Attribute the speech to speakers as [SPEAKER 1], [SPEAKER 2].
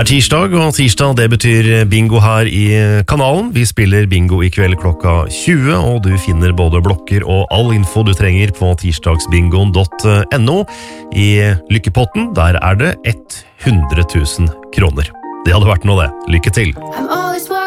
[SPEAKER 1] Det tirsdag, og tirsdag det betyr bingo her i kanalen. Vi spiller bingo i kveld klokka 20, og du finner både blokker og all info du trenger på tirsdagsbingoen.no. I lykkepotten, der det 100 000 kroner. Det hadde vært noe det. Lykke til!